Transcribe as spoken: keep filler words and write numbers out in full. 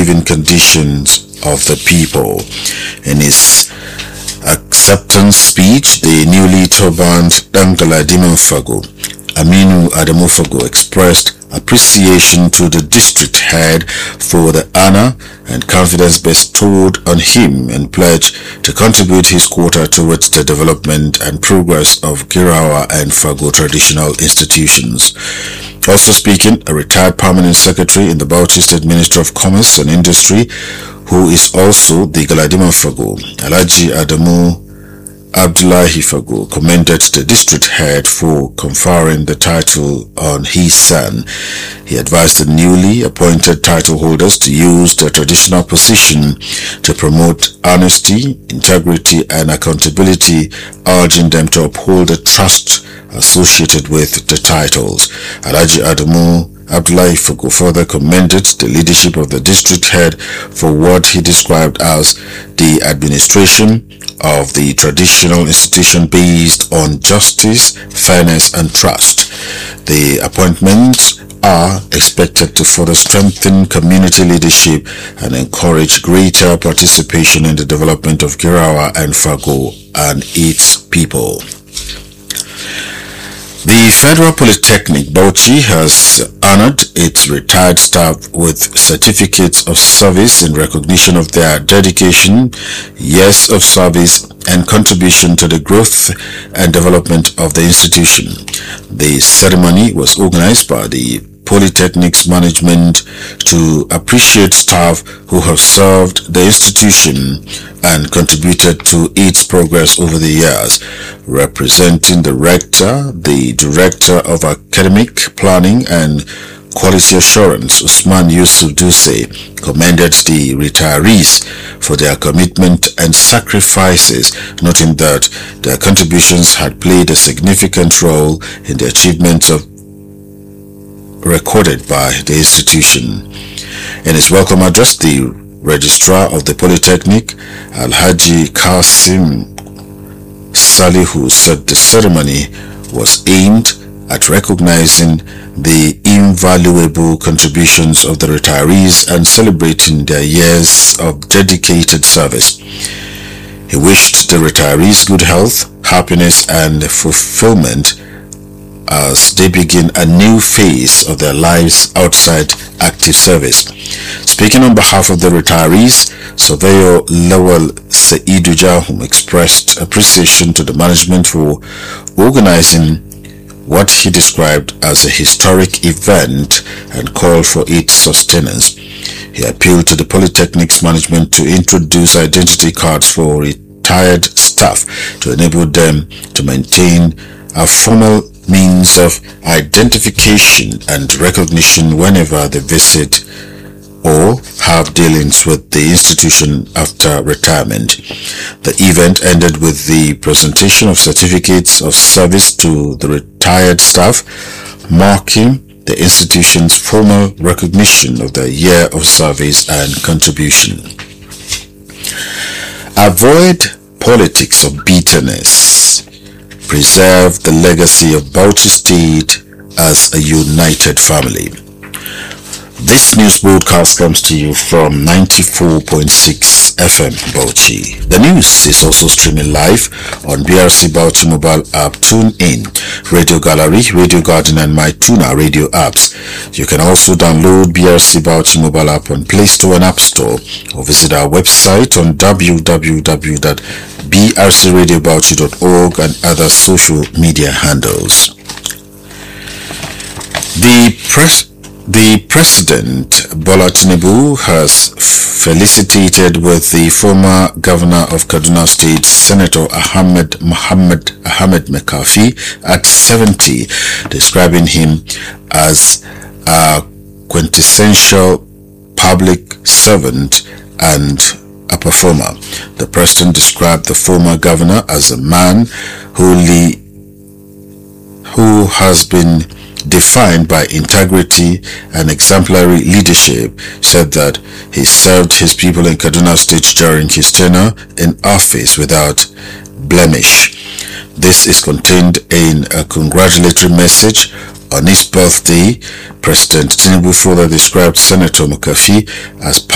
living conditions of the people. In his acceptance speech, the newly turbaned Dan Galadima Fago, Aminu Adamu Fago, expressed appreciation to the district head for the honor and confidence bestowed on him and pledged to contribute his quota towards the development and progress of Girawa and Fago traditional institutions. Also speaking, a retired permanent secretary in the Bauchi State Ministry of Commerce and Industry, who is also the Galadima Fago, Alhaji Adamu Abdullahi Fago, commended the district head for conferring the title on his son. He advised the newly appointed title holders to use their traditional position to promote honesty, integrity, and accountability, urging them to uphold the trust associated with the titles. Alhaji Adamu Abdullahi Fago further commended the leadership of the district head for what he described as the administration of the traditional institution based on justice, fairness, and trust. The appointments are expected to further strengthen community leadership and encourage greater participation in the development of Girawa and Fago and its people. The Federal Polytechnic Bauchi has honored its retired staff with certificates of service in recognition of their dedication, years of service, and contribution to the growth and development of the institution. The ceremony was organized by the Polytechnic's management to appreciate staff who have served the institution and contributed to its progress over the years. Representing the rector, the director of academic planning and quality assurance, Usman Yusuf Duse, commended the retirees for their commitment and sacrifices, noting that their contributions had played a significant role in the achievements of recorded by the institution. In his welcome address, the Registrar of the Polytechnic, Alhaji Kasim Salihu, said the ceremony was aimed at recognizing the invaluable contributions of the retirees and celebrating their years of dedicated service. He wished the retirees good health, happiness, and fulfillment as they begin a new phase of their lives outside active service. Speaking on behalf of the retirees, Surveyor Lawal Saidu Jahum expressed appreciation to the management for organizing what he described as a historic event and called for its sustenance. He appealed to the Polytechnic's management to introduce identity cards for retired staff to enable them to maintain a formal means of identification and recognition whenever they visit or have dealings with the institution after retirement. The event ended with the presentation of certificates of service to the retired staff, marking the institution's formal recognition of their year of service and contribution. Avoid politics of bitterness. Preserve the legacy of Bauchi State as a united family. This news broadcast comes to you from ninety-four point six F M Bauchi. The news is also streaming live on B R C Bauchi mobile app, TuneIn, Radio Gallery, Radio Garden, and MyTuna radio apps. You can also download B R C Bauchi mobile app on Play Store and App Store, or visit our website on w w w dot b r c radio bauchi dot org and other social media handles. The press The President, Bola Tinubu, has felicitated with the former Governor of Kaduna State, Senator Ahmed Mohammed Ahmed Mekafi, at seventy, describing him as a quintessential public servant and a performer. The President described the former governor as a man who, le- who has been defined by integrity and exemplary leadership, said that he served his people in Kaduna State during his tenure in office without blemish. This is contained in a congratulatory message on his birthday. President Tinubu further described Senator Mekafi as